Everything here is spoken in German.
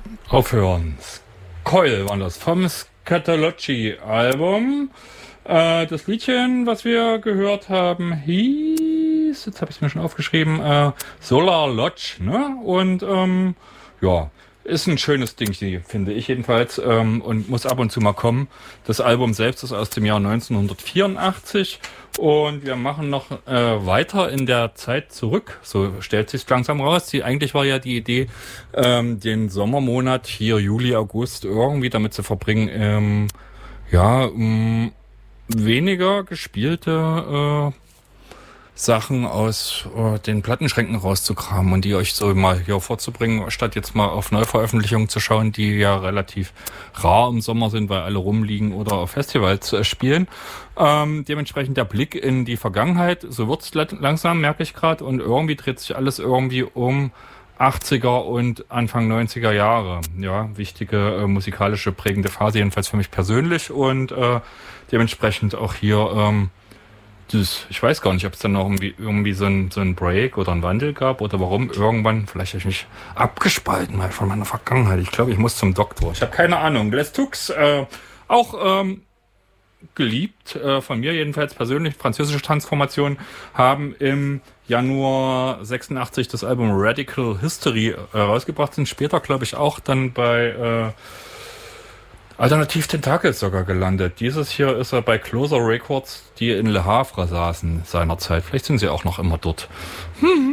Aufhören. Coil war das vom Scatology-Album. Das Liedchen, was wir gehört haben, hieß, jetzt habe ich es mir schon aufgeschrieben, Solar Lodge, ne? Und ja, ist ein schönes Ding, finde ich jedenfalls, und muss ab und zu mal kommen. Das Album selbst ist aus dem Jahr 1984 und wir machen noch weiter in der Zeit zurück. So stellt sich langsam raus. Eigentlich war ja die Idee, den Sommermonat hier, Juli, August, irgendwie damit zu verbringen, weniger gespielte Sachen aus den Plattenschränken rauszukramen und die euch so mal hier vorzubringen, statt jetzt mal auf Neuveröffentlichungen zu schauen, die ja relativ rar im Sommer sind, weil alle rumliegen oder auf Festivals spielen. Dementsprechend der Blick in die Vergangenheit, so wird's langsam, merke ich gerade, und irgendwie dreht sich alles irgendwie um 80er und Anfang 90er Jahre. Ja, wichtige musikalische prägende Phase, jedenfalls für mich persönlich, und dementsprechend auch hier ich weiß gar nicht, ob es dann noch irgendwie so ein Break oder einen Wandel gab oder warum. Irgendwann, vielleicht habe ich mich abgespalten mal von meiner Vergangenheit. Ich glaube, ich muss zum Doktor. Ich habe keine Ahnung. Les Tux, auch geliebt, von mir jedenfalls persönlich, französische Transformation, haben im Januar 86 das Album Radical History rausgebracht, sind später, glaube ich, auch dann bei Alternativ Tentacles sogar gelandet. Dieses hier ist er bei Closer Records, die in Le Havre saßen seinerzeit. Vielleicht sind sie auch noch immer dort.